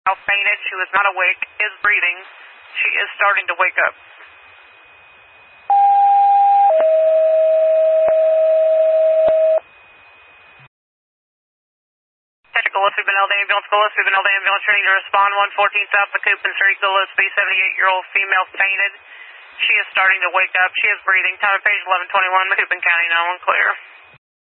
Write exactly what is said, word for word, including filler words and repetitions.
Fainted. She was not awake. Is breathing. She is starting to wake up. Gillespie, Benelda Ambulance, Gillespie, Benelda Ambulance, ready to respond. one fourteen South Macoupin Street, Gillespie, seventy-eight-year-old female fainted. She is starting to wake up. She is breathing. Time of page eleven twenty-one, Macoupin County, nine one clear.